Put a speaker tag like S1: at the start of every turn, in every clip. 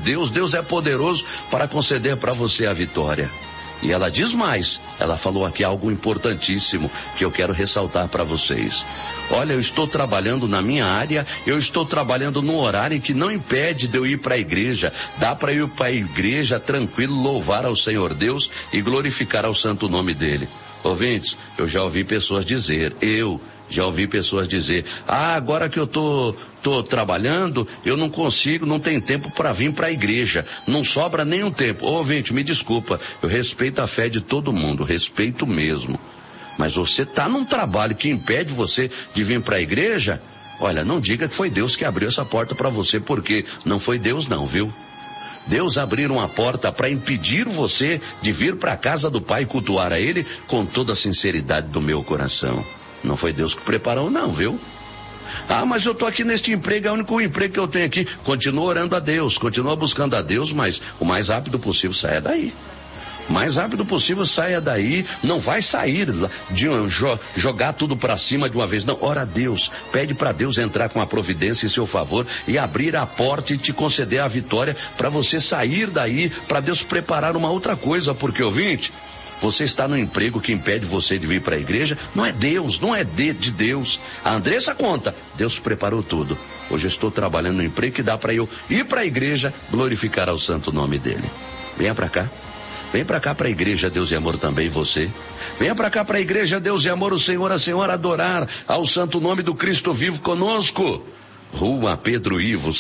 S1: Deus. Deus é poderoso para conceder para você a vitória. E ela diz mais, ela falou aqui algo importantíssimo que eu quero ressaltar para vocês. Olha, eu estou trabalhando na minha área, eu estou trabalhando num horário que não impede de eu ir para a igreja. Dá para ir para a igreja tranquilo, louvar ao Senhor Deus e glorificar ao santo nome dele. Ouvintes, eu já ouvi pessoas dizer, agora que eu tô trabalhando, eu não consigo, não tenho tempo para vir para a igreja, não sobra nenhum tempo. Ouvinte, me desculpa, eu respeito a fé de todo mundo, respeito mesmo. Mas você está num trabalho que impede você de vir para a igreja? Olha, não diga que foi Deus que abriu essa porta para você, porque não foi Deus não, viu? Deus abriu uma porta para impedir você de vir para a casa do Pai cultuar a Ele com toda a sinceridade do meu coração. Não foi Deus que preparou não, viu? Ah, mas eu tô aqui neste emprego, é o único emprego que eu tenho aqui. Continua orando a Deus, continua buscando a Deus, mas o mais rápido possível saia daí. O mais rápido possível saia daí, não vai sair de jogar tudo para cima de uma vez, não. Ora a Deus, pede para Deus entrar com a providência em seu favor e abrir a porta e te conceder a vitória para você sair daí, para Deus preparar uma outra coisa, porque ouvinte, você está no emprego que impede você de vir para a igreja, não é Deus, não é de Deus. A Andressa conta, Deus preparou tudo. Hoje eu estou trabalhando no emprego que dá para eu ir para a igreja, glorificar ao santo nome dele. Venha para cá. Vem para cá para a igreja Deus e Amor também você. Venha para cá para a igreja Deus e Amor, o Senhor, a Senhora adorar ao santo nome do Cristo vivo conosco. Rua Pedro Ivo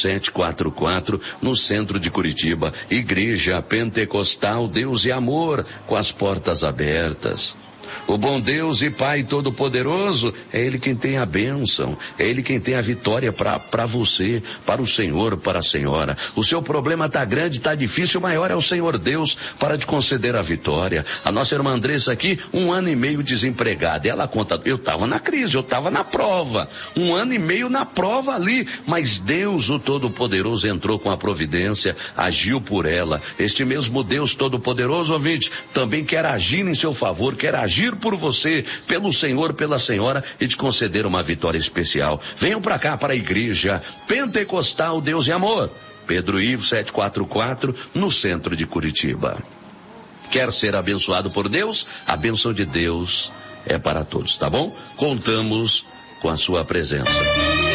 S1: 744, no centro de Curitiba. Igreja Pentecostal Deus e Amor, com as portas abertas. O bom Deus e Pai Todo-Poderoso, é Ele quem tem a bênção, é Ele quem tem a vitória para você, para o Senhor, para a Senhora. O seu problema está grande, está difícil, o maior é o Senhor Deus para te conceder a vitória. A nossa irmã Andressa aqui, 1 ano e meio desempregada, ela conta, eu estava na crise, eu estava na prova, 1 ano e meio na prova ali, mas Deus, o Todo-Poderoso, entrou com a providência, agiu por ela. Este mesmo Deus Todo-Poderoso, ouvinte, também quer agir em seu favor, quer agir por você, pelo Senhor, pela Senhora e te conceder uma vitória especial. Venham para cá, para a igreja Pentecostal Deus e Amor, Pedro Ivo 744, no centro de Curitiba. Quer ser abençoado por Deus? A bênção de Deus é para todos, tá bom? Contamos com a sua presença.